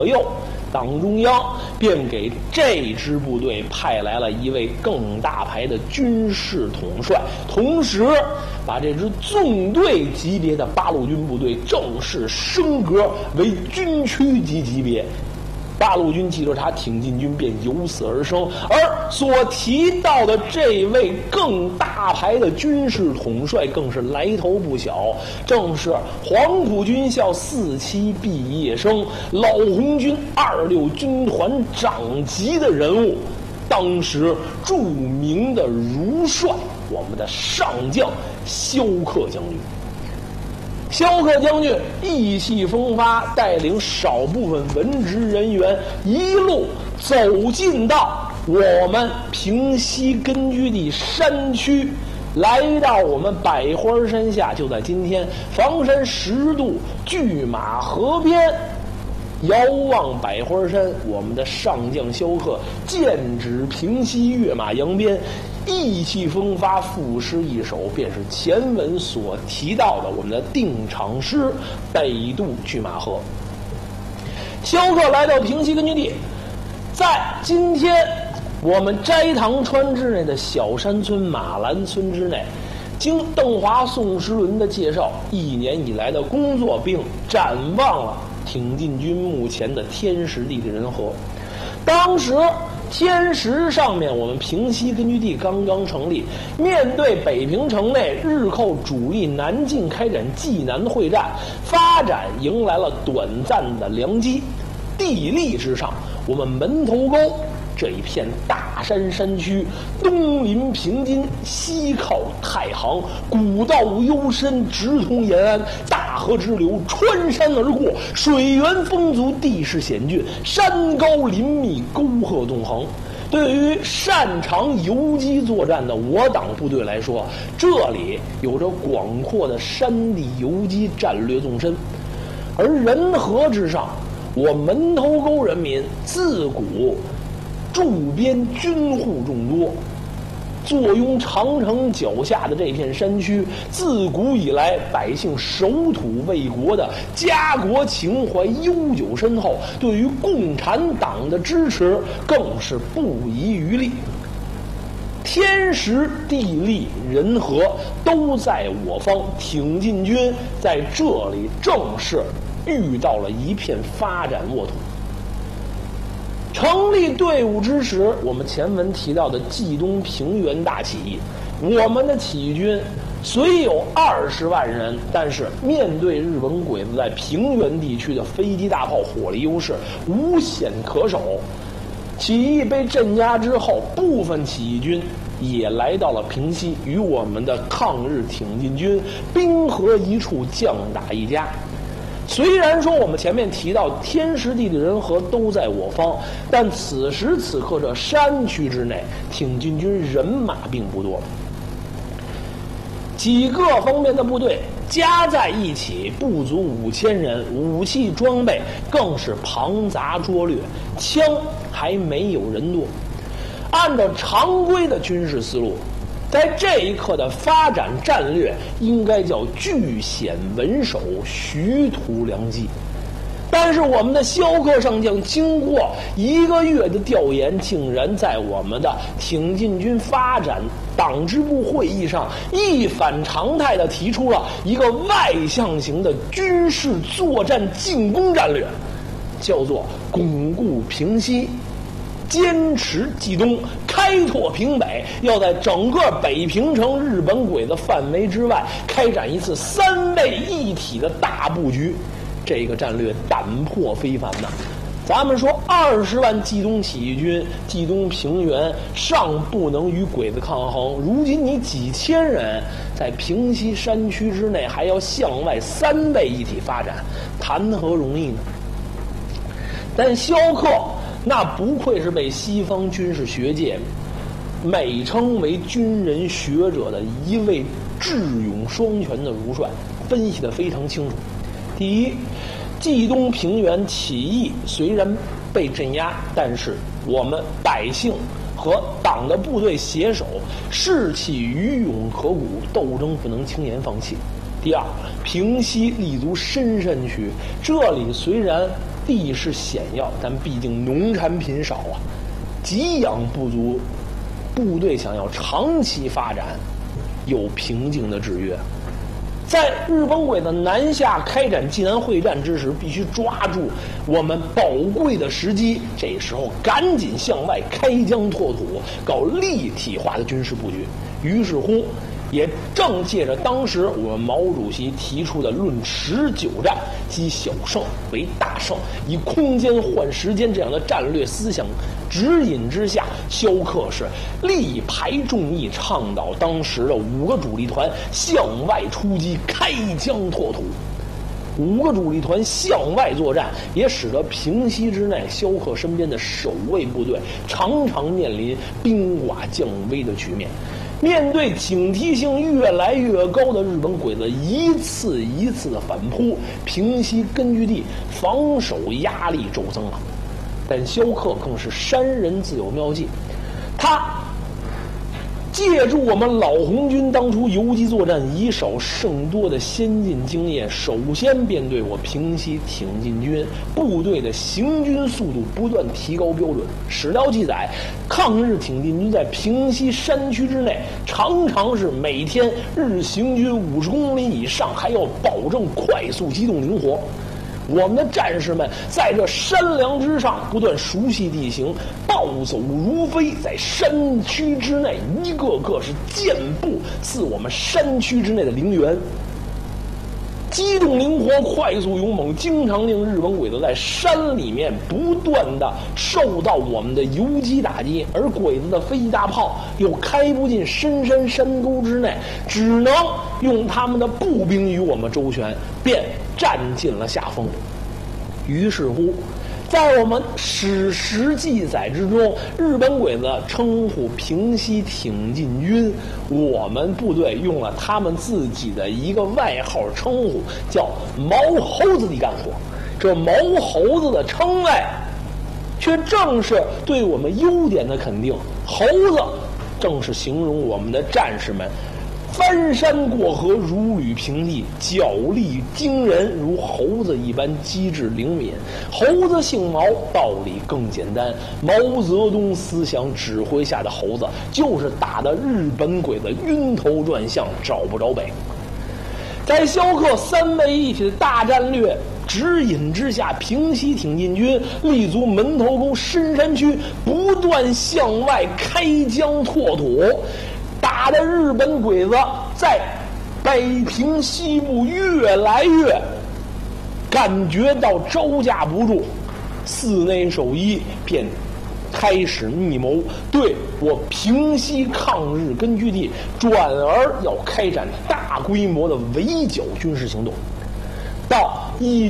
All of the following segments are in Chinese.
右，党中央便给这支部队派来了一位更大牌的军事统帅，同时把这支纵队级别的八路军部队正式升格为军区级别。八路军记者察挺进军便由此而生，而所提到的这位更大牌的军事统帅更是来头不小，正是黄埔军校4期毕业生、老红军26军团长级的人物，当时著名的儒帅，我们的上将萧克将军。萧克将军意气风发，带领少部分文职人员一路走进到我们平西根据地山区，来到我们百花山下，就在今天房山10渡拒马河边。遥望百花山，我们的上将萧克剑指平西，跃马扬鞭，意气风发，赋诗一首，便是前文所提到的我们的定场诗北渡拒马河。萧克来到平西根据地，在今天我们斋堂川之内的小山村马兰村之内，经邓华、宋时轮的介绍，1年以来的工作，并展望了挺进军目前的天时地利人和。当时天时上面，我们平西根据地刚刚成立，面对北平城内日寇主力南进开展济南会战，发展迎来了短暂的良机。地利之上，我们门头沟这一片大山山区，东临平津，西靠太行，古道幽深，直通延安，大河支流穿山而过，水源丰足，地势险峻，山高林密，沟壑纵横。对于擅长游击作战的我党部队来说，这里有着广阔的山地游击战略纵深。而人和之上，我门头沟人民自古驻边军户众多，坐拥长城脚下的这片山区，自古以来百姓守土卫国的家国情怀悠久深厚，对于共产党的支持更是不遗余力。天时地利人和都在我方，挺进军在这里正是遇到了一片发展沃土。成立队伍之时，我们前文提到的冀东平原大起义，我们的起义军虽有20万人，但是面对日本鬼子在平原地区的飞机大炮火力优势，无险可守。起义被镇压之后，部分起义军也来到了平西，与我们的抗日挺进军兵合一处，将打一家。虽然说我们前面提到天时地利人和都在我方，但此时此刻这山区之内，挺进军人马并不多，几个方面的部队加在一起不足5000人，武器装备更是庞杂拙劣，枪还没有人多。按照常规的军事思路，在这一刻的发展战略应该叫据险稳守，徐图良机。但是我们的萧克上将经过1个月的调研，竟然在我们的挺进军发展党支部会议上一反常态地提出了一个外向型的军事作战进攻战略，叫做巩固平西，坚持冀东，开拓平北，要在整个北平城日本鬼子范围之外开展一次3位一体的大布局。这个战略胆魄非凡呐！咱们说20万冀东起义军，冀东平原尚不能与鬼子抗衡，如今你几千人在平西山区之内还要向外3位一体发展，谈何容易呢？但萧克那不愧是被西方军事学界美称为军人学者的一位智勇双全的儒帅，分析得非常清楚。第一，冀东平原起义虽然被镇压，但是我们百姓和党的部队携手，士气余勇可鼓，斗争不能轻言放弃。第二，平西立足深山区，这里虽然地势险要，但毕竟农产品少啊，给养不足，部队想要长期发展，有瓶颈的制约。在日本鬼子南下开展济南会战之时，必须抓住我们宝贵的时机，这时候赶紧向外开疆拓土，搞立体化的军事布局。于是乎，也正借着当时我们毛主席提出的论持久战，积小胜为大胜，以空间换时间这样的战略思想指引之下，萧克是力排众议，倡导当时的5个主力团向外出击，开疆拓土。5个主力团向外作战，也使得平西之内萧克身边的守卫部队常常面临兵寡将危的局面。面对警惕性越来越高的日本鬼子一次一次的反扑，平西根据地防守压力骤增了。但萧克更是山人自有妙计，他借助我们老红军当初游击作战以少胜多的先进经验，首先便对我平西挺进军部队的行军速度不断提高标准。史料记载，抗日挺进军在平西山区之内，常常是每天日行军50公里以上，还要保证快速机动灵活。我们的战士们在这山梁之上不断熟悉地形，暴走如飞，在山区之内一个个是健步似我们山区之内的陵园。机动灵活，快速勇猛，经常令日本鬼子在山里面不断的受到我们的游击打击，而鬼子的飞机大炮又开不进深山山沟之内，只能用他们的步兵与我们周旋，便占尽了下风。于是乎，在我们史实记载之中，日本鬼子称呼平西挺进军，我们部队用了他们自己的一个外号称呼，叫毛猴子的干活。这毛猴子的称谓却正是对我们优点的肯定。猴子正是形容我们的战士们翻山过河如履平地，脚力惊人，如猴子一般机智灵敏。猴子姓毛，道理更简单。毛泽东思想指挥下的猴子，就是打得日本鬼子晕头转向，找不着北。在萧克3位一体的大战略指引之下，平西挺进军立足门头沟深山区，不断向外开疆拓土，打的日本鬼子在北平西部越来越感觉到招架不住，寺内守一便开始密谋，对我平西抗日根据地转而要开展大规模的围剿军事行动。到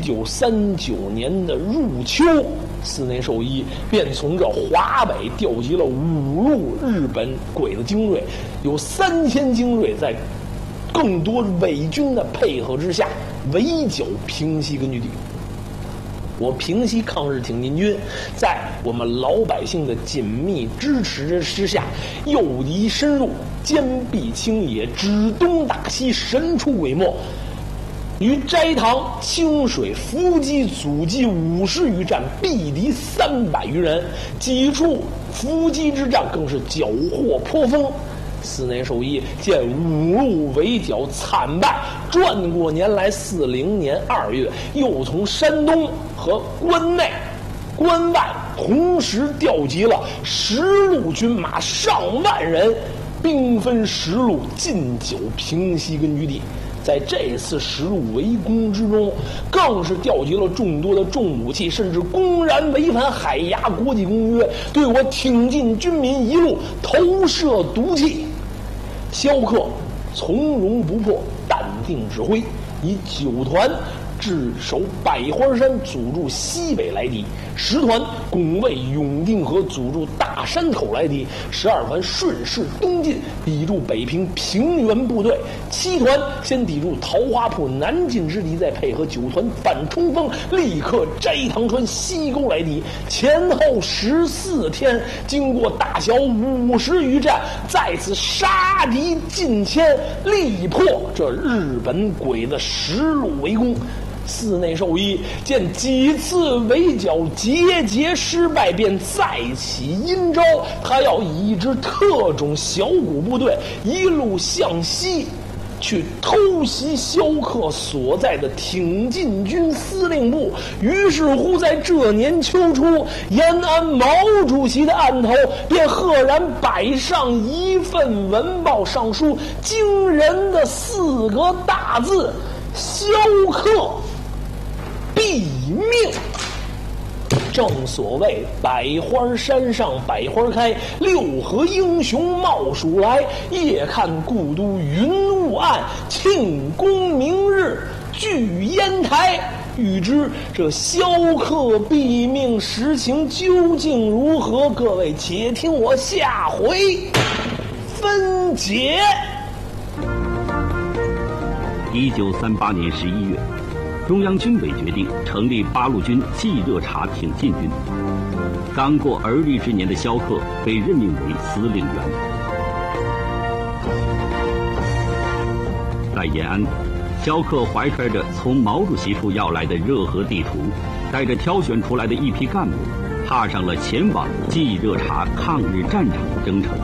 1939年的入秋，寺内寿一便从这华北调集了5路日本鬼子精锐，有3000精锐在更多伪军的配合之下围剿平西根据地。我平西抗日挺进军在我们老百姓的紧密支持之下，诱敌深入，坚壁清野，指东打西，神出鬼没，于斋堂、清水、伏击阻击50余战，毙敌300余人。几处伏击之战更是缴获颇丰。寺内寿一见5路围剿惨败，转过年来40年2月，又从山东和关内、关外同时调集了10路军马上万人，兵分10路进剿平西根据地。在这次10路围攻之中，更是调集了众多的重武器，甚至公然违反海牙国际公约，对我挺进军民一路投射毒气。萧克从容不迫，淡定指挥，以9团驻守百花山，阻住西北来敌；10团拱卫永定河，阻住大山口来敌；12团顺势东进，抵住北平平原部队；7团先抵住桃花铺南进之敌，再配合9团反冲锋，立刻斋堂川西沟来敌。前后14天，经过大小50余战，再次杀敌近千，力破这日本鬼子10路围攻。 寺内授意，见几次围剿节节失败，便再起阴招。他要以一支特种小股部队一路向西，去偷袭萧克所在的挺进军司令部。于是乎，在这年秋初，延安毛主席的案头便赫然摆上一份文报上书，惊人的4个大字：萧克毙命。正所谓百花山上百花开，六合英雄冒蜀来。夜看故都云雾暗，庆功明日聚烟台。欲知这萧克毙命实情究竟如何，各位且听我下回分解。 1938年11月，中央军委决定成立八路军冀热察挺进军。刚过而立之年的萧克被任命为司令员。在延安，萧克怀揣着从毛主席处要来的热河地图，带着挑选出来的一批干部，踏上了前往冀热察抗日战场的征程。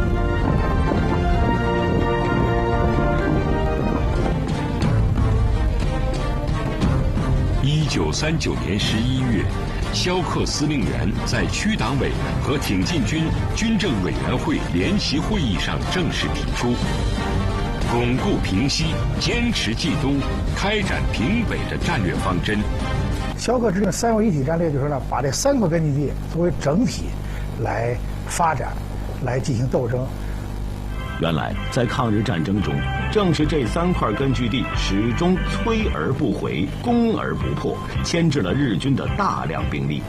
1939年11月，萧克司令员在区党委和挺进军军政委员会联席会议上正式提出，巩固平西，坚持冀东，开展平北的战略方针。 萧克制定3位一体战略，就是呢，把这3个根据地作为整体来发展，来进行斗争。 原来，在抗日战争中，正是这3块根据地始终摧而不毁，攻而不破，牵制了日军的大量兵力。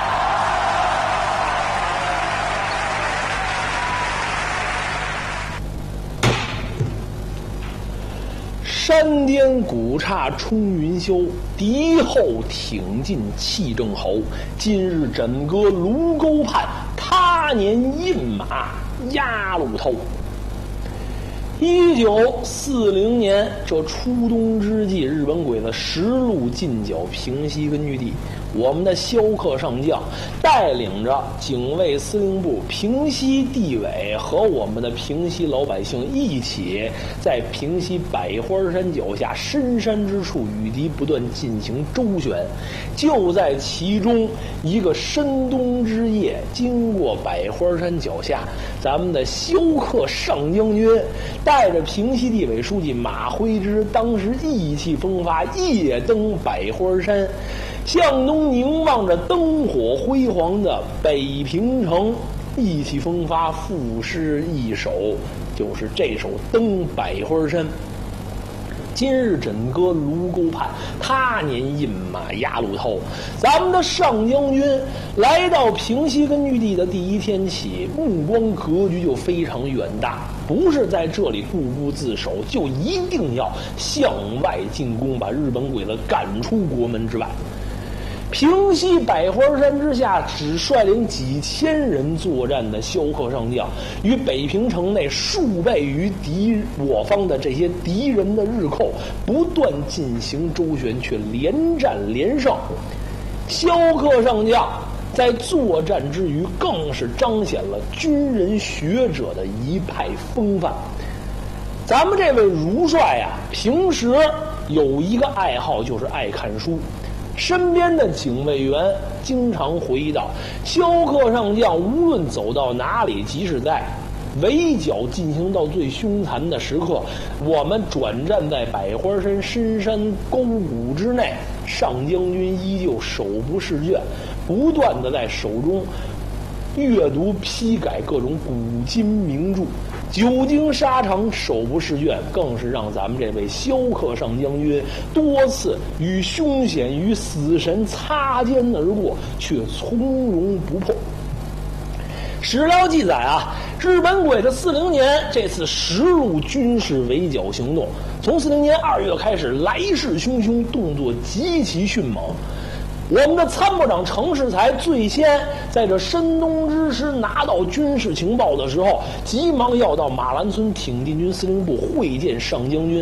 山巅古刹冲云霄，敌后挺进气正侯。今日枕戈卢沟畔，他年印马压路头。1940年，这初冬之际，日本鬼子实路进剿平西根据地。我们的萧克上将带领着警卫司令部、平西地委和我们的平西老百姓一起，在平西百花山脚下深山之处与敌不断进行周旋。就在其中一个深冬之夜，经过百花山脚下，咱们的萧克上将军带着平西地委书记马辉之，当时意气风发，夜登百花山，向东凝望着灯火辉煌的北平城，意气风发，赋诗一首，就是这首《登百花山》。今日枕戈卢沟畔，他年印马压路头。咱们的上将军来到平西根据地的第一天起，目光格局就非常远大，不是在这里固步自守，就一定要向外进攻，把日本鬼子赶出国门之外。平西百花山之下，只率领几千人作战的萧克上将，与北平城内数倍于我方的这些敌人的日寇不断进行周旋，却连战连胜。萧克上将在作战之余，更是彰显了军人学者的一派风范。咱们这位如帅啊，平时有一个爱好，就是爱看书。身边的警卫员经常回忆到，萧克上将无论走到哪里，即使在围剿进行到最凶残的时刻，我们转战在百花山深山沟谷之内，上将军依旧手不释卷，不断的在手中阅读批改各种古今名著，久经沙场，手不释卷，更是让咱们这位萧克上将军多次与凶险与死神擦肩而过，却从容不迫。史料记载啊，日本鬼子40年这次实路军事围剿行动，从40年2月开始，来势汹汹，动作极其迅猛。我们的参谋长程世才最先在这深冬之时拿到军事情报的时候，急忙要到马兰村挺进军司令部会见上将军。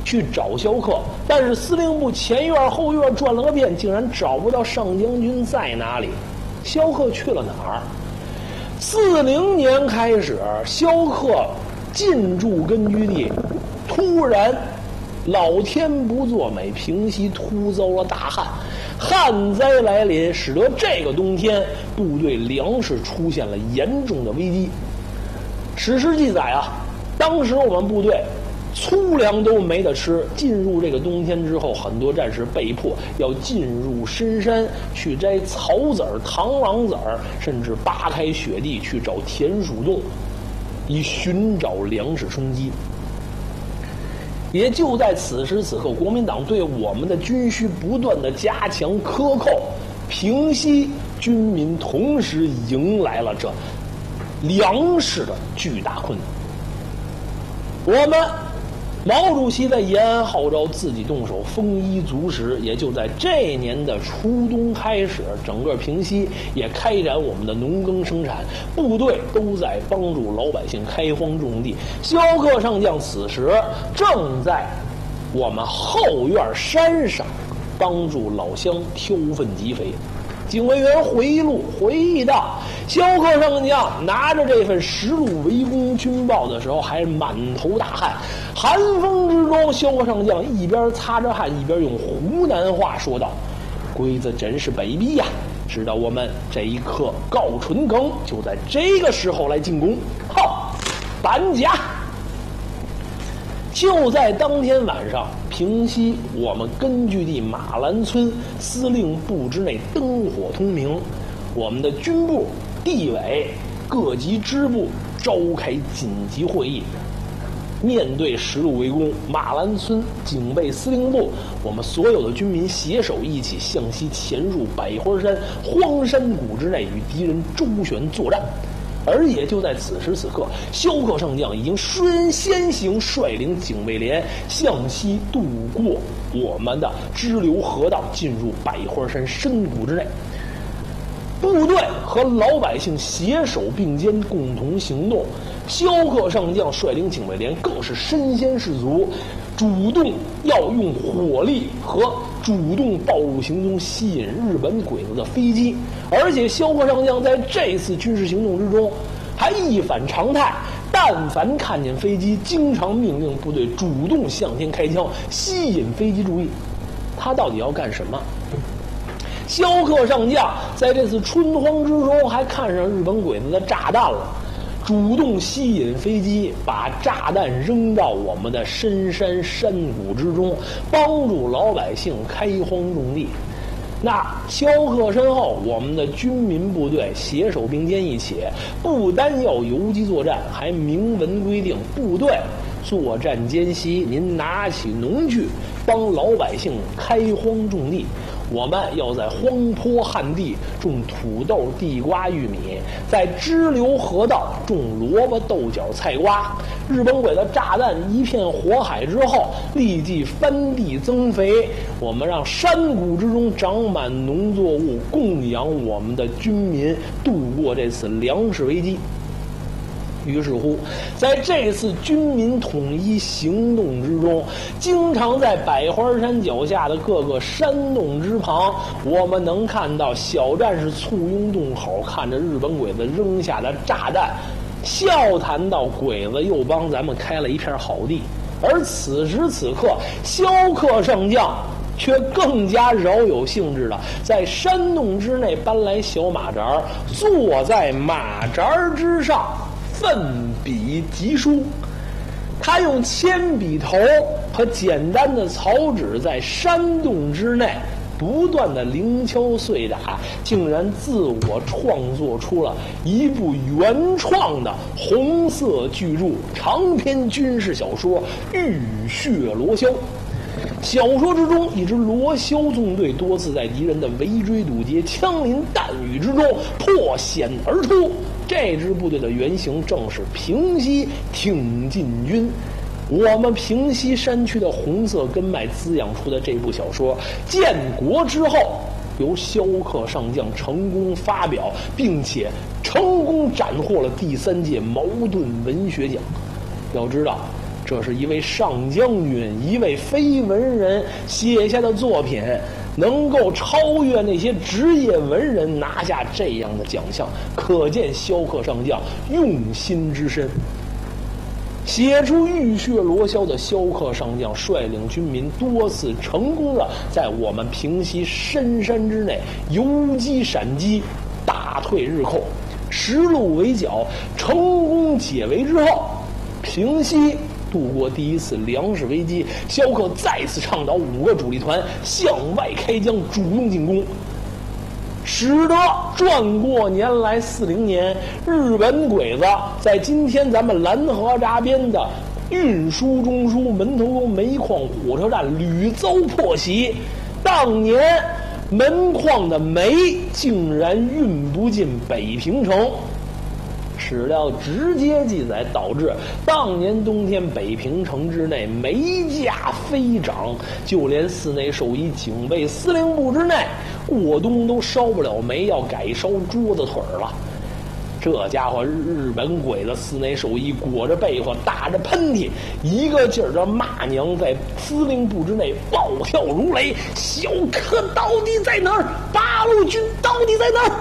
去找萧克，但是司令部前院后院转了个遍，竟然找不到上将军在哪里。萧克去了哪儿？40年开始，萧克进驻根据地，突然老天不作美，平西突遭了大旱，旱灾来临，使得这个冬天部队粮食出现了严重的危机。史实记载啊，当时我们部队粗粮都没得吃，进入这个冬天之后，很多战士被迫要进入深山去摘草籽儿、螳螂籽儿，甚至扒开雪地去找田鼠洞，以寻找粮食充饥。也就在此时此刻，国民党对我们的军需不断的加强克扣，平西军民同时迎来了这粮食的巨大困难。我们毛主席在延安号召自己动手，丰衣足食。也就在这年的初冬开始，整个平西也开展我们的农耕生产，部队都在帮助老百姓开荒种地。萧克上将此时正在我们后院山上帮助老乡挑粪集肥。警卫员回忆录回忆到，萧克上将拿着这份实录围攻军报的时候，还满头大汗。寒风之中，萧克上将一边擦着汗，一边用湖南话说道：“鬼子真是卑鄙呀！知道我们这一刻告春耕，就在这个时候来进攻。好，搬家！”就在当天晚上，平西我们根据地马兰村司令部之内灯火通明，我们的军部、地委、各级支部召开紧急会议。面对实录围攻，马兰村警备司令部，我们所有的军民携手一起向西潜入百花山荒山谷之内，与敌人周旋作战。而也就在此时此刻，萧克上将已经率先行，率领警卫连向西渡过我们的支流河道，进入百花山深谷之内。部队和老百姓携手并肩，共同行动。萧克上将率领警卫连更是身先士卒，主动要用火力和主动暴露行踪吸引日本鬼子的飞机。而且萧克上将在这次军事行动之中还一反常态，但凡看见飞机，经常命令部队主动向天开枪，吸引飞机注意。他到底要干什么？萧克上将在这次春荒之中还看上日本鬼子的炸弹了，主动吸引飞机，把炸弹扔到我们的深山山谷之中，帮助老百姓开荒种地。那萧克身后，我们的军民部队携手并肩一起，不单要游击作战，还明文规定，部队作战间隙，您拿起农具帮老百姓开荒种地。我们要在荒坡旱地种土豆、地瓜、玉米，在支流河道种萝卜、豆角、菜瓜。日本鬼子炸弹一片火海之后，立即翻地增肥，我们让山谷之中长满农作物，供养我们的军民度过这次粮食危机。于是乎，在这次军民统一行动之中，经常在百花山脚下的各个山洞之旁，我们能看到小战士簇拥洞口，看着日本鬼子扔下的炸弹，笑谈到鬼子又帮咱们开了一片好地。而此时此刻，萧克上将却更加饶有兴致的在山洞之内搬来小马扎，坐在马扎之上奋笔疾书。他用铅笔头和简单的草纸在山洞之内不断的零敲碎打，竟然自我创作出了一部原创的红色巨著长篇军事小说《浴血罗霄》。小说之中，一支罗霄纵队多次在敌人的围追堵截、枪林弹雨之中破险而出。这支部队的原型正是平西挺进军。我们平西山区的红色根脉滋养出的这部小说，建国之后由萧克上将成功发表，并且成功斩获了第3届茅盾文学奖。要知道， 这是一位上将军，一位非文人写下的作品，能够超越那些职业文人，拿下这样的奖项，可见萧克上将用心之深。写出浴血罗霄的萧克上将率领军民多次成功的在我们平西深山之内游击闪击，打退日寇，实鹿围剿，成功解围之后，平西度过第一次粮食危机，萧克再次倡导5个主力团向外开疆，主动进攻，使得转过年来40年，日本鬼子在今天咱们兰河闸边的运输中枢门头沟煤矿火车站屡遭破袭，当年门矿的煤竟然运不进北平城。史料直接记载，导致当年冬天北平城之内煤价飞涨，就连寺内守一警卫司令部之内过冬都烧不了煤，要改烧桌子腿了。这家伙日本鬼子寺内守一裹着被子打着喷嚏，一个劲儿的骂娘，在司令部之内暴跳如雷：萧克到底在哪儿？八路军到底在哪儿？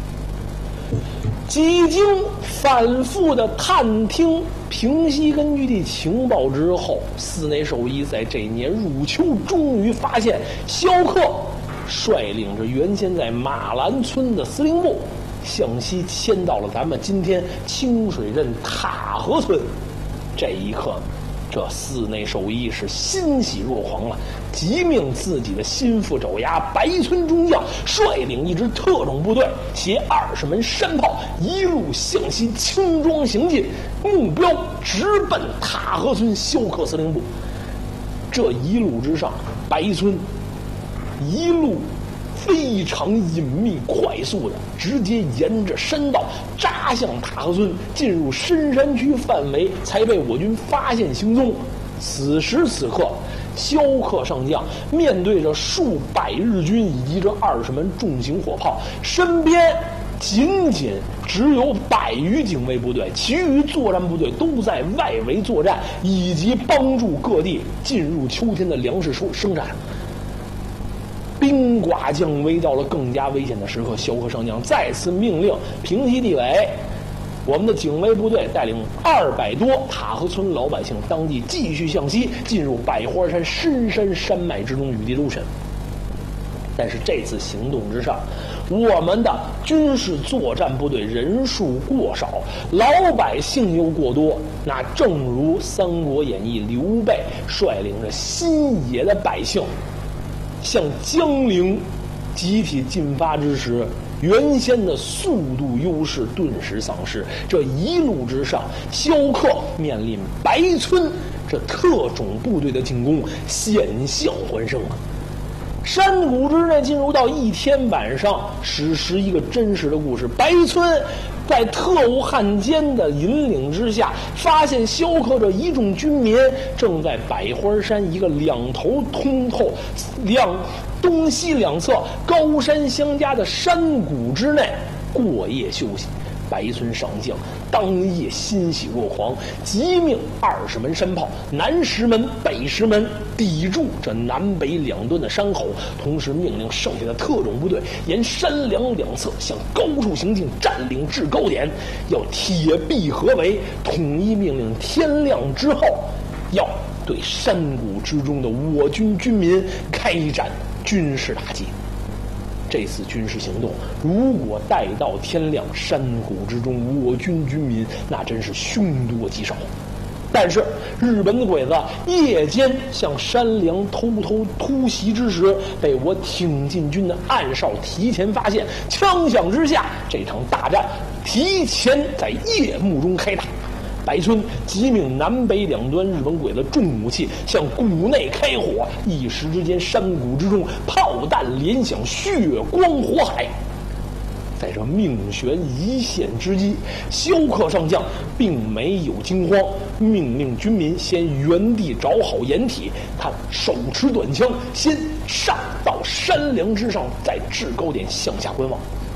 几经反复的探听平西根据地情报之后，寺内守一在这年入秋终于发现萧克率领着原先在马兰村的司令部向西迁到了咱们今天清水镇塔河村。这一刻，这寺内守一是欣喜若狂了，急命自己的心腹爪牙白村中将率领一支特种部队，携20门山炮，一路向西轻装行进，目标直奔塔河村萧克司令部。这一路之上，白村一路非常隐秘快速的直接沿着山道扎向塔河村，进入深山区范围，才被我军发现行踪。此时此刻，萧克上将面对着数百日军以及这20门重型火炮，身边仅只有100余警卫部队，其余作战部队都在外围作战，以及帮助各地进入秋天的粮食生产。兵寡将危，到了更加危险的时刻，萧克上将再次命令平西地委，我们的警卫部队带领200多塔河村老百姓当即继续向西，进入百花山深山山脉之中与地周旋。但是这次行动之上，我们的军事作战部队人数过少，老百姓又过多。那正如《三国演义》刘备率领着新野的百姓向江陵集体进发之时，原先的速度优势顿时丧失。这一路之上，萧克面临白村这特种部队的进攻，险象环生啊！山谷之内进入到一天晚上，史实一个真实的故事。白村在特务汉奸的引领之下，发现萧克这一众军民正在百花山一个2头通透、东西两侧高山相加的山谷之内过夜休息。白村上将当夜欣喜若狂，急命20门山炮南10门北10门抵住这南北2端的山口，同时命令剩下的特种部队沿山梁两侧向高处行进，占领制高点，要铁壁合围。统一命令天亮之后要对山谷之中的我军军民开展军事打击。这次军事行动如果待到天亮，山谷之中我军军民那真是凶多吉少。但是日本的鬼子夜间向山梁偷突袭之时，被我挺进军的暗哨提前发现，枪响之下，这场大战提前在夜幕中开打。白村急命南北2端日本鬼子重武器向谷内开火，一时之间山谷之中炮弹连响，血光火海。在这命悬一线之际，萧克上将并没有惊慌，命令军民先原地找好掩体，他手持短枪先上到山梁之上，再制高点向下观望。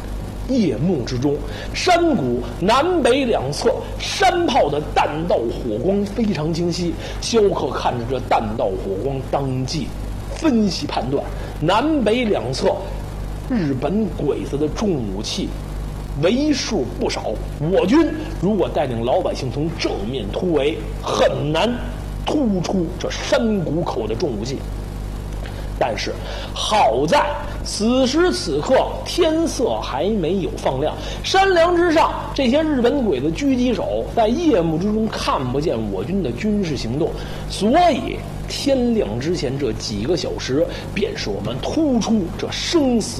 夜幕之中，山谷南北两侧山炮的弹道火光非常清晰。萧克看着这弹道火光，当即分析判断，南北两侧日本鬼子的重武器为数不少，我军如果带领老百姓从正面突围，很难突出这山谷口的重武器。但是好在此时此刻天色还没有放亮，山梁之上这些日本鬼子狙击手在夜幕之中看不见我军的军事行动，所以天亮之前这几个小时便是我们突出这生死